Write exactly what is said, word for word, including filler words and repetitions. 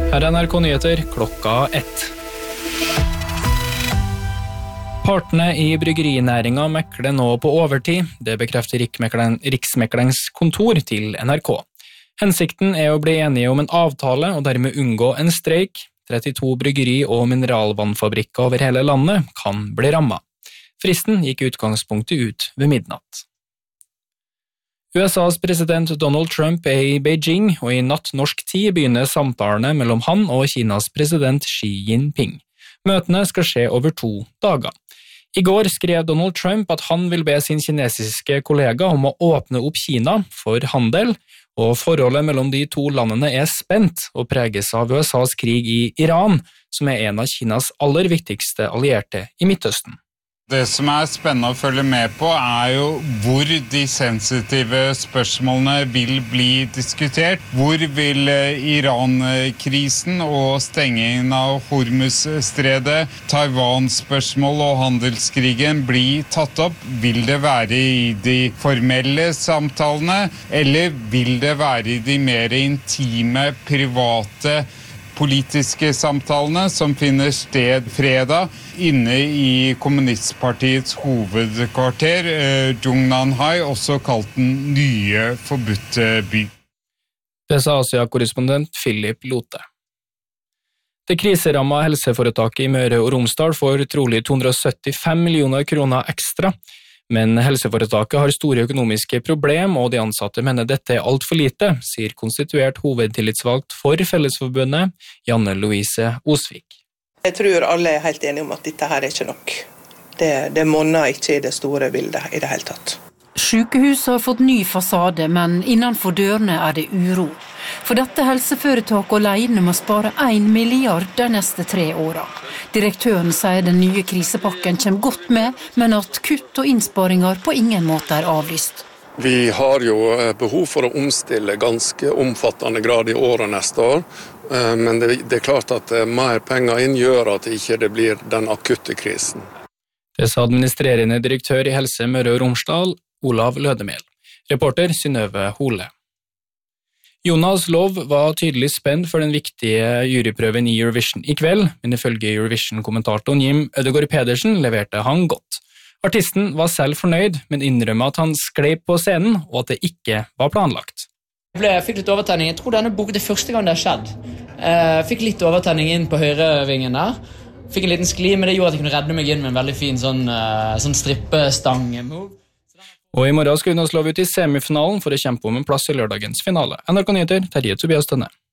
Her er N R K Nyheter klokka ett. Partene i bryggerinæringen mekler nå på overtid, det bekrefter Riksmeklerens kontor til N R K. Hensikten er å bli enige om en avtale og dermed unngå en streik. trettito bryggeri- og mineralvannfabrikker over hele landet kan bli rammet. Fristen gikk i utgangspunktet ut ved midnatt. U S A's president Donald Trump er i Beijing, og i natt norsk tid begynner samtalene mellom han og Kinas president Xi Jinping. Møtene skal skje over to dager. I går skrev Donald Trump at han vil be sin kinesiske kollega om å åpne opp Kina for handel, og forholdet mellom de to landene er spent og preges av U S A's krig i Iran, som er en av Kinas aller viktigste allierte i Midtøsten. Det som er spennende å følge med på er jo hvor de sensitive spørsmålene vil bli diskutert. Hvor vil Iran-krisen og stengingen av Hormuz-stredet, Taiwan-spørsmål og handelskrigen bli tatt opp? Vil det være i de formelle samtalene, eller vil det være i de mer intime, private politiske samtalene som finner sted fredag inne i kommunistpartiets hovedkvarter, Jungnanhai, også kalt den nye forbudte by. Det sa Asia-korrespondent Philip Lote. Det kriserammede helseforetaket i Møre og Romsdal får trolig to hundre og syttifem millioner kroner ekstra, men helseforetaket har store økonomiske problemer, og de ansatte mener dette er alt for lite, sier konstituert hovedtillitsvalgt for Fellesforbundet, Janne Louise Osvik. Jeg tror alle er helt enige om at dette her er ikke nok. Det, det monner ikke i det store bildet i det hele tatt. Sykehuset har fått ny fasade, men innenfor dørene er det uro. For dette helseforetaket alene må spare en milliard de neste tre årene. Direktøren sier den nye krisepakken kommer godt med, men at kutt og innsparinger på ingen måte er avlyst. Vi har jo behov for å omstille ganske omfattende grad i året neste år, men det, det er klart at mer penger inn gjør at det ikke blir den akutte krisen. Det sa administrerende direktør i Helse Møre og Romsdal, Olav Lødemel. Reporter Synnøve Hole. Jonas Lov var tydelig spent for den viktige juryprøven i Eurovision i kveld, men ifølge Eurovision-kommentatoren Jim Ødegaard Pedersen leverte han godt. Artisten var selv fornøyd, men innrømmet at han sklei på scenen, og at det ikke var planlagt. Jeg, ble, jeg fikk litt overtenning. Jeg tror denne boken det er første gang det har skjedd. Jeg fikk litt overtenning inn på høyrevingen der. Fikk en liten skli, men det gjorde at jeg kunne redde meg inn med en veldig fin sånn, sånn strippestang-move. Og i morgen skal Jonas Lov ut i semifinalen for å kjempe om en plass i lørdagens finale. N R K Nyheter, Terje Tobias Tønne.